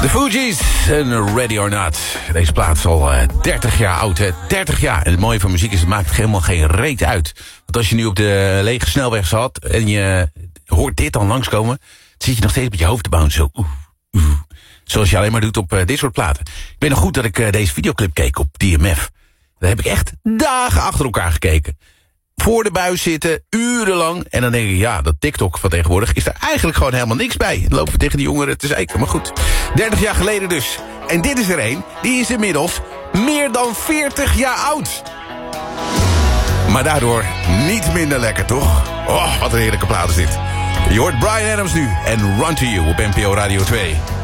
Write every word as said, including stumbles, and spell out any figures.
De Fugees en Ready or Not. Deze plaat is al uh, dertig jaar oud, hè? dertig jaar. En het mooie van muziek is, het maakt helemaal geen reet uit. Want als je nu op de lege snelweg zat en je hoort dit dan langskomen, dan zit je nog steeds met je hoofd te bouwen. Zo, oeh, oeh. Zoals je alleen maar doet op uh, dit soort platen. Ik weet nog goed dat ik uh, deze videoclip keek op D M F. Daar heb ik echt dagen achter elkaar gekeken. Voor de buis zitten, urenlang. En dan denk ik, ja, dat TikTok van tegenwoordig is daar eigenlijk gewoon helemaal niks bij. Dan lopen we tegen die jongeren te zeiken, maar goed. dertig jaar geleden dus. En dit is er een, die is inmiddels meer dan veertig jaar oud. Maar daardoor niet minder lekker, toch? Oh, wat een heerlijke plaat is dit. Je hoort Bryan Adams nu en Run to You op N P O Radio twee.